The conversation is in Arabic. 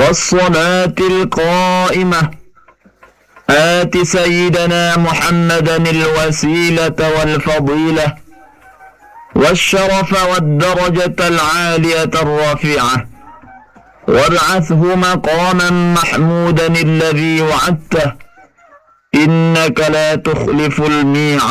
والصلاة القائمة آت سيدنا محمدا الوسيلة والفضيلة والشرف والدرجة العالية الرافعة، وابعثه مقاما محمودا الذي وعدته، إنك لا تخلف الميعاد.